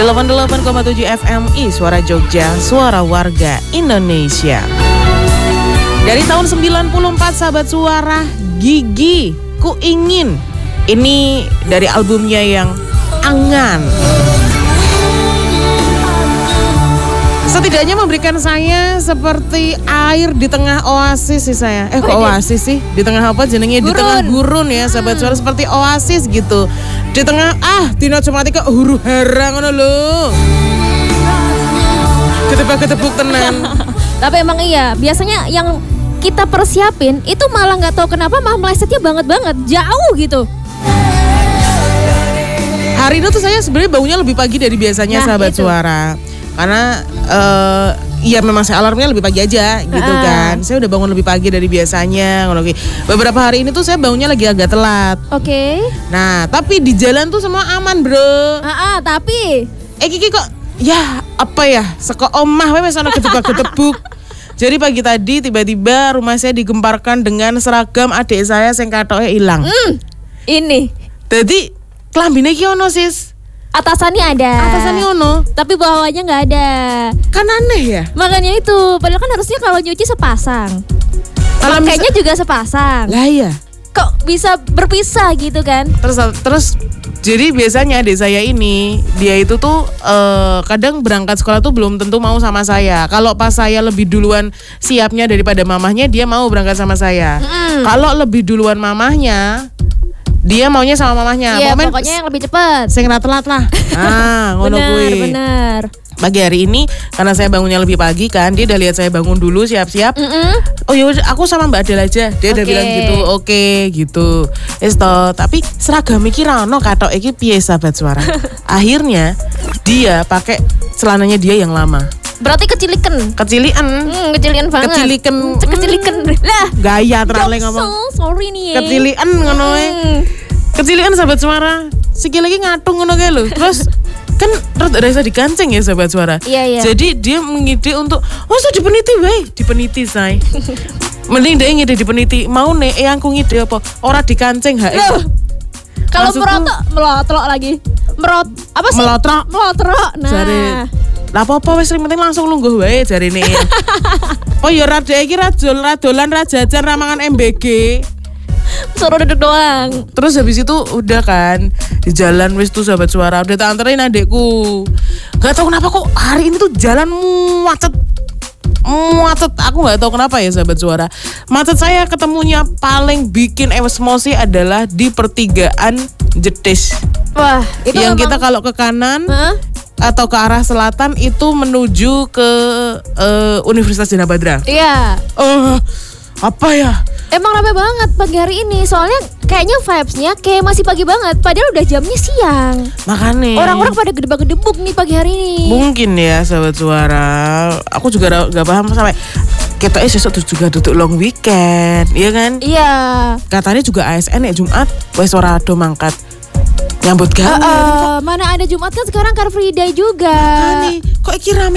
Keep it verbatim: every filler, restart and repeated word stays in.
delapan puluh delapan koma tujuh F M I Suara Jogja, suara warga Indonesia. Dari tahun sembilan puluh empat sahabat suara, Gigi Ku Ingin. Ini dari albumnya yang Angan. Setidaknya memberikan saya seperti air di tengah oasis sih saya. Eh kok oasis sih? Di tengah apa jenengnya? Di tengah gurun ya sahabat suara, seperti oasis gitu. Di tengah ah dino cematika huru hara ngono lho. Ketebak-ketebuk tenan. Tapi emang iya, biasanya yang kita persiapin itu malah nggak tahu kenapa malah melesetnya banget banget, jauh gitu. Hari itu tuh saya sebenarnya bangunnya lebih pagi dari biasanya nah, sahabat itu. Suara. Karena uh, ya memang saya alarmnya lebih pagi aja gitu uh. kan. Saya udah bangun lebih pagi dari biasanya. Beberapa hari ini tuh saya bangunnya lagi agak telat. Oke. Okay. Nah tapi di jalan tuh semua aman bro. Uh, uh, tapi Eh Kiki kok ya apa ya seko omah wes ana ketebak-ketebuk. Jadi pagi tadi tiba-tiba rumah saya digemparkan dengan seragam adik saya sing katoke ilang. Mm, ini. Jadi klambine ki ono sis. Atasannya ada. Atasannya ono. Tapi bawahnya nggak ada. Kan aneh ya. Makanya itu. Padahal kan harusnya kalau nyuci sepasang. Pakainya juga sepasang. Lah iya. Kok bisa berpisah gitu kan? Terus terus jadi biasanya adik saya ini dia itu tuh uh, kadang berangkat sekolah tuh belum tentu mau sama saya. Kalau pas saya lebih duluan siapnya daripada mamahnya, dia mau berangkat sama saya. Mm. Kalau lebih duluan mamahnya, dia maunya sama mamahnya. Iya, pokoknya yang lebih cepat. Sing ra telat lah. Ah, ngono kuwi. Benar, benar. Pagi hari ini karena saya bangunnya lebih pagi kan, dia udah lihat saya bangun dulu siap-siap. Mm-mm. Oh ya aku sama Mbak Adel aja. Dia okay. udah bilang gitu, oke okay, gitu. Wis to, tapi seragam iki ra ono katok iki piye sahabat suara. Akhirnya dia pakai celananya dia yang lama. Berarti keciliken. Keciliken. Hmm, keciliken banget. Keciliken. Hmm, keciliken. Lah, gaya terlalu ngomong. Sorry nih. Keciliken ngono e. Keciliken sahabat suara. Sikil lagi ngatung ngono kae lho. Terus kan rada rasa dikancing ya sahabat suara. Iya, iya. Jadi dia mengide untuk oh so dipeniti wae, dipeniti say. Mending dia ngide dipeniti. Mau nek yang ku ngide apa? Ora dikancing hae. Kalau merotok, melotrok lagi. Merot apa sih? Melotrok. Melotrok. Nah. Jare, lah apa-apa wis penting langsung lungguh wae jarine. Oh ya rada iki ra dolan ra jajan ra mangan M B G. Suruh duduk doang. Terus habis itu udah kan di jalan wis tuh sahabat suara udah tak anterin adekku. Gak tahu kenapa kok hari ini tuh jalan macet. Macet, aku gak tahu kenapa ya sahabat suara. Macet saya ketemunya paling bikin emosi adalah di pertigaan Jetis. Wah, itu yang memang... kita kalau ke kanan huh? atau ke arah selatan itu menuju ke uh, Universitas Djana Badra. Iya. Uh, apa ya? Emang rame banget pagi hari ini. Soalnya kayaknya vibes-nya kayak masih pagi banget. Padahal udah jamnya siang. Makanya orang-orang pada gedebak-gedebuk nih pagi hari ini. Mungkin ya sahabat suara. Aku juga gak paham sampai kita besok juga duduk long weekend, iya kan? Iya. Katanya juga A S N ya Jumat wes ora ado mangkat nyambut gawe. Uh, uh, mana ada Jumat kan sekarang Car Free Day juga. Makanya kok iki rame